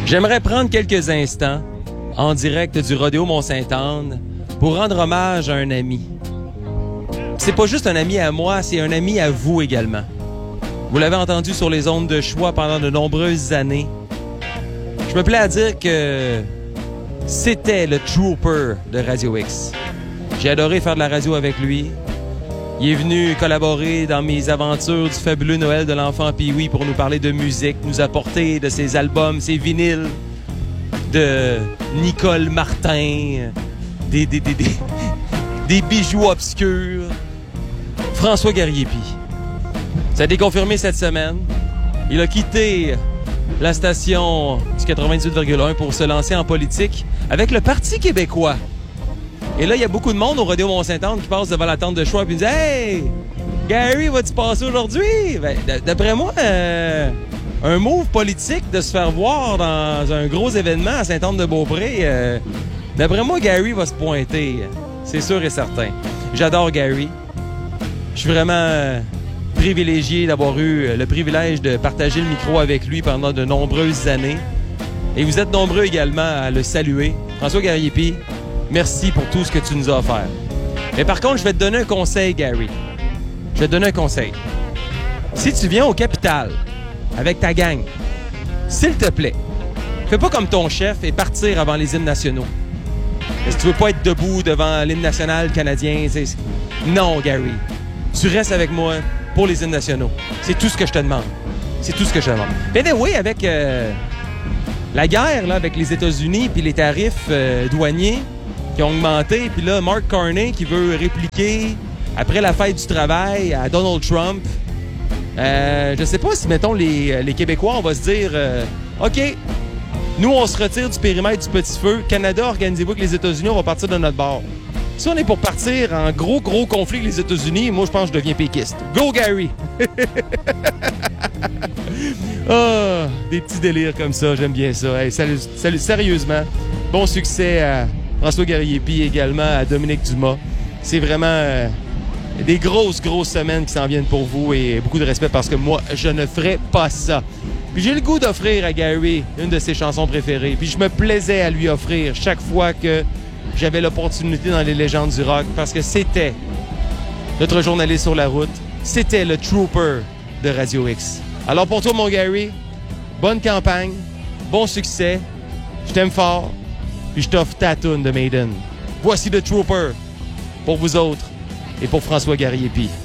J'aimerais prendre quelques instants en direct du Rodéo Mont-Sainte-Anne pour rendre hommage à un ami. C'est pas juste un ami à moi, c'est un ami à vous également. Vous l'avez entendu sur les ondes de choix pendant de nombreuses années. Je me plais à dire que c'était le Trooper de Radio X. J'ai adoré faire de la radio avec lui. Il est venu collaborer dans mes aventures du fabuleux Noël de l'enfant Pee-Wee pour nous parler de musique, nous apporter de ses albums, ses vinyles, de Nicole Martin, des bijoux obscurs. François Garriépi. Ça a été confirmé cette semaine. Il a quitté la station du 98,1 pour se lancer en politique avec le Parti québécois. Et là, il y a beaucoup de monde au Rodéo Mont-Sainte-Anne qui passe devant la tente de choix et dit « Hey! Gary, vas-tu passer aujourd'hui? » Ben, d'après moi, un move politique de se faire voir dans un gros événement à Sainte-Anne-de-Beaupré, d'après moi, Gary va se pointer. C'est sûr et certain. J'adore Gary. Je suis vraiment privilégié d'avoir eu le privilège de partager le micro avec lui pendant de nombreuses années. Et vous êtes nombreux également à le saluer. François Garriépi, merci pour tout ce que tu nous as offert. Mais par contre, je vais te donner un conseil, Gary. Je vais te donner un conseil. Si tu viens au Capitole avec ta gang, s'il te plaît, fais pas comme ton chef et partir avant les hymnes nationaux. Si tu veux pas être debout devant l'hymne national canadien, non, Gary. Tu restes avec moi pour les hymnes nationaux. C'est tout ce que je te demande. C'est tout ce que je te demande. Mais oui, avec la guerre là, avec les États-Unis puis les tarifs douaniers qui ont augmenté, puis là, Mark Carney qui veut répliquer après la fête du travail à Donald Trump. Je sais pas si, mettons, les Québécois, on va se dire OK, nous, on se retire du périmètre du petit feu. Canada, organisez-vous avec les États-Unis, on va partir de notre bord. Si on est pour partir en gros conflit avec les États-Unis, moi, je pense que je deviens péquiste. Go, Gary! Oh, des petits délires comme ça, j'aime bien ça. Hey, salut, sérieusement, bon succès à François Garriépi, également à Dominique Dumas. C'est vraiment des grosses semaines qui s'en viennent pour vous et beaucoup de respect parce que moi, je ne ferai pas ça. Puis j'ai le goût d'offrir à Gary une de ses chansons préférées. Puis je me plaisais à lui offrir chaque fois que j'avais l'opportunité dans les légendes du rock parce que c'était notre journaliste sur la route. C'était le Trooper de Radio X. Alors pour toi, mon Gary, bonne campagne, bon succès, je t'aime fort, puis je t'offre ta toune de Maiden. Voici le Trooper pour vous autres et pour François Garriépi.